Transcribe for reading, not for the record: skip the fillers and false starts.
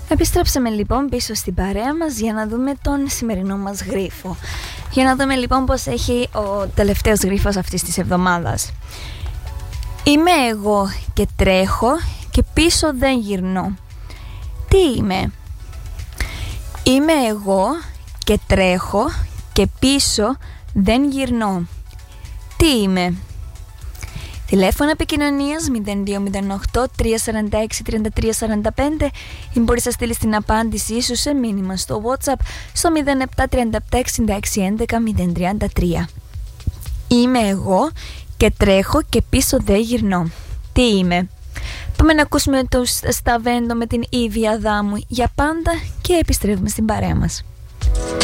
Επιστρέψαμε λοιπόν πίσω στην παρέα μας για να δούμε τον σημερινό μας γρίφο. Για να δούμε λοιπόν πως έχει ο τελευταίος γρίφος αυτής της εβδομάδας. Είμαι εγώ και τρέχω και πίσω δεν γυρνώ. Τι είμαι? Είμαι εγώ και τρέχω και πίσω δεν γυρνώ. Τι είμαι? Τηλέφωνο επικοινωνίας 0208 346 3345 ή μπορείς να στείλεις την απάντησή σου σε μήνυμα στο WhatsApp στο 07376611 033. Είμαι εγώ και τρέχω και πίσω δεν γυρνώ. Τι είμαι? Πάμε να ακούσουμε το Σταβέντο με την Ήβη Αδάμου για πάντα και επιστρέφουμε στην παρέα μας.